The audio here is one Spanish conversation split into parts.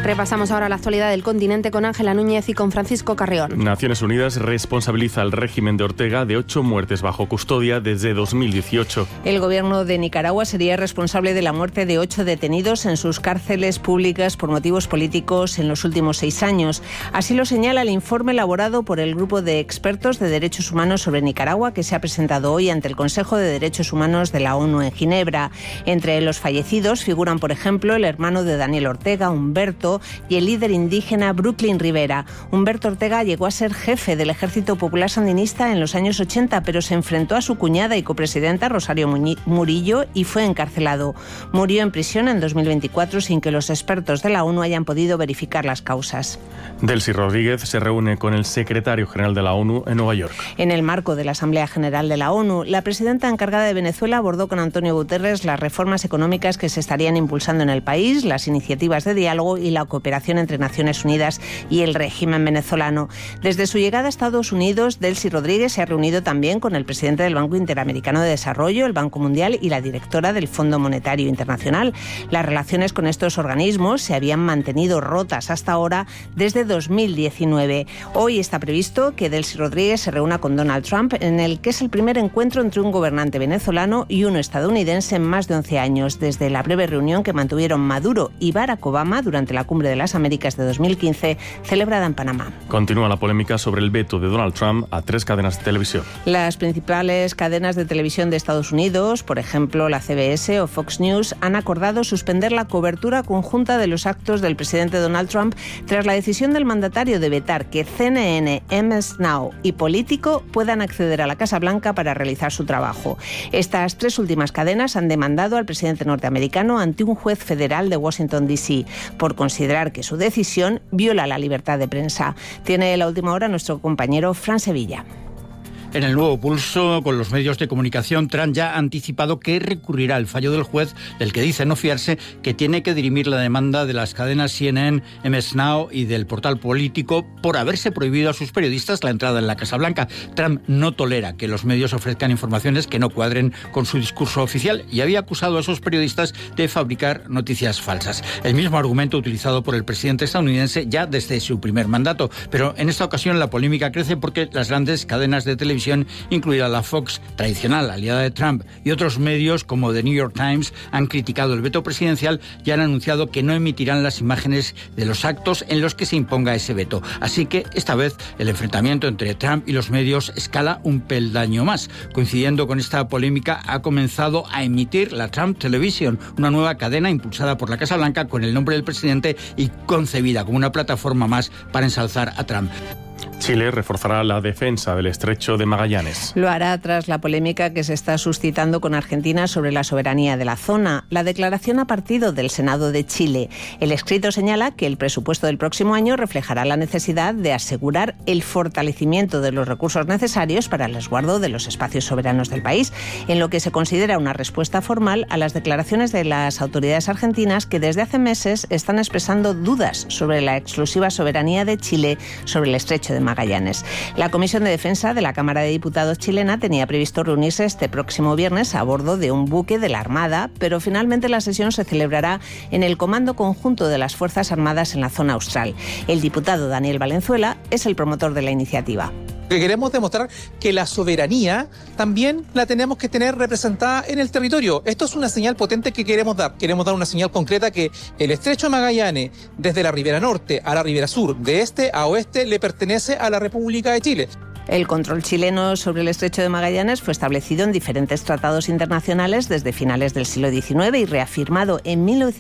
Repasamos ahora la actualidad del continente con Ángela Núñez y con Francisco Carrión. Naciones Unidas responsabiliza al régimen de Ortega de 8 muertes bajo custodia desde 2018. El gobierno de Nicaragua sería responsable de la muerte de 8 detenidos en sus cárceles públicas por motivos políticos en los últimos 6 años. Así lo señala el informe elaborado por el Grupo de Expertos de Derechos Humanos sobre Nicaragua, que se ha presentado hoy ante el Consejo de Derechos Humanos de la ONU en Ginebra. Entre los fallecidos figuran, por ejemplo, el hermano de Daniel Ortega, Humberto, y el líder indígena Brooklyn Rivera. Humberto Ortega llegó a ser jefe del Ejército Popular Sandinista en los años 80, pero se enfrentó a su cuñada y copresidenta Rosario Murillo y fue encarcelado. Murió en prisión en 2024 sin que los expertos de la ONU hayan podido verificar las causas. Delcy Rodríguez se reúne con el secretario general de la ONU en Nueva York. En el marco de la Asamblea General de la ONU, la presidenta encargada de Venezuela abordó con Antonio Guterres las reformas económicas que se estarían impulsando en el país, las iniciativas de diálogo y la cooperación entre Naciones Unidas y el régimen venezolano. Desde su llegada a Estados Unidos, Delcy Rodríguez se ha reunido también con el presidente del Banco Interamericano de Desarrollo, el Banco Mundial y la directora del Fondo Monetario Internacional. Las relaciones con estos organismos se habían mantenido rotas hasta ahora desde 2019. Hoy está previsto que Delcy Rodríguez se reúna con Donald Trump, en el que es el primer encuentro entre un gobernante venezolano y uno estadounidense en más de 11 años, desde la breve reunión que mantuvieron Maduro y Barack Obama durante la Cumbre de las Américas de 2015, celebrada en Panamá. Continúa la polémica sobre el veto de Donald Trump a 3 cadenas de televisión. Las principales cadenas de televisión de Estados Unidos, por ejemplo la CBS o Fox News, han acordado suspender la cobertura conjunta de los actos del presidente Donald Trump tras la decisión del mandatario de vetar que CNN, MS Now y Político puedan acceder a la Casa Blanca para realizar su trabajo. Estas 3 últimas cadenas han demandado al presidente norteamericano ante un juez federal de Washington, D.C., por considerar que su decisión viola la libertad de prensa. Tiene la última hora nuestro compañero Fran Sevilla. En el nuevo pulso con los medios de comunicación, Trump ya ha anticipado que recurrirá al fallo del juez, del que dice no fiarse, que tiene que dirimir la demanda de las cadenas CNN, MS Now y del portal Político por haberse prohibido a sus periodistas la entrada en la Casa Blanca. Trump no tolera que los medios ofrezcan informaciones que no cuadren con su discurso oficial y había acusado a esos periodistas de fabricar noticias falsas. El mismo argumento utilizado por el presidente estadounidense ya desde su primer mandato. Pero en esta ocasión la polémica crece porque las grandes cadenas de televisión, incluida la Fox, tradicional aliada de Trump, y otros medios como The New York Times han criticado el veto presidencial y han anunciado que no emitirán las imágenes de los actos en los que se imponga ese veto. Así que esta vez el enfrentamiento entre Trump y los medios escala un peldaño más. Coincidiendo con esta polémica, ha comenzado a emitir la Trump Television, una nueva cadena impulsada por la Casa Blanca con el nombre del presidente y concebida como una plataforma más para ensalzar a Trump. Chile reforzará la defensa del estrecho de Magallanes. Lo hará tras la polémica que se está suscitando con Argentina sobre la soberanía de la zona. La declaración ha partido del Senado de Chile. El escrito señala que el presupuesto del próximo año reflejará la necesidad de asegurar el fortalecimiento de los recursos necesarios para el resguardo de los espacios soberanos del país, en lo que se considera una respuesta formal a las declaraciones de las autoridades argentinas que desde hace meses están expresando dudas sobre la exclusiva soberanía de Chile sobre el estrecho de Magallanes. La Comisión de Defensa de la Cámara de Diputados chilena tenía previsto reunirse este próximo viernes a bordo de un buque de la Armada, pero finalmente la sesión se celebrará en el Comando Conjunto de las Fuerzas Armadas en la zona austral. El diputado Daniel Valenzuela es el promotor de la iniciativa. Que queremos demostrar que la soberanía también la tenemos que tener representada en el territorio. Esto es una señal potente que queremos dar. Queremos dar una señal concreta que el estrecho de Magallanes, desde la ribera norte a la ribera sur, de este a oeste, le pertenece a la República de Chile. El control chileno sobre el estrecho de Magallanes fue establecido en diferentes tratados internacionales desde finales del siglo XIX y reafirmado en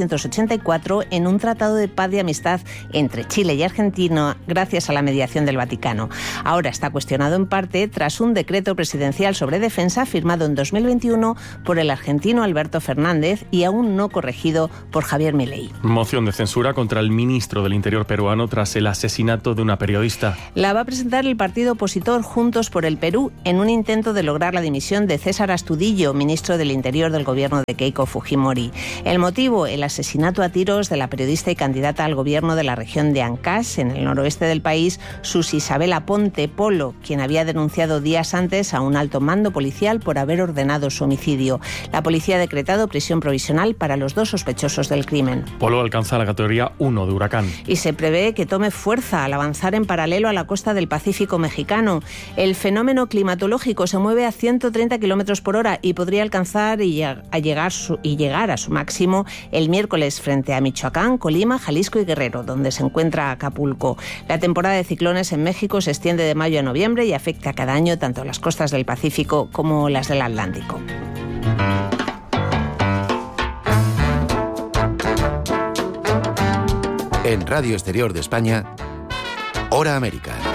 1984 en un tratado de paz y amistad entre Chile y Argentina gracias a la mediación del Vaticano. Ahora está cuestionado en parte tras un decreto presidencial sobre defensa firmado en 2021 por el argentino Alberto Fernández y aún no corregido por Javier Milei. Moción de censura contra el ministro del Interior peruano tras el asesinato de una periodista. La va a presentar el partido opositor opositor Juntos por el Perú en un intento de lograr la dimisión de César Astudillo, ministro del Interior del gobierno de Keiko Fujimori. El motivo, el asesinato a tiros de la periodista y candidata al gobierno de la región de Ancash, en el noroeste del país, Sus Isabela Ponte Polo, quien había denunciado días antes a un alto mando policial por haber ordenado su homicidio. La policía ha decretado prisión provisional para los 2 sospechosos del crimen. Polo alcanza la categoría 1 de huracán. Y se prevé que tome fuerza al avanzar en paralelo a la costa del Pacífico mexicano. El fenómeno climatológico se mueve a 130 kilómetros por hora y podría alcanzar y llegar a su máximo el miércoles frente a Michoacán, Colima, Jalisco y Guerrero, donde se encuentra Acapulco. La temporada de ciclones en México se extiende de mayo a noviembre y afecta cada año tanto las costas del Pacífico como las del Atlántico. En Radio Exterior de España, Hora América.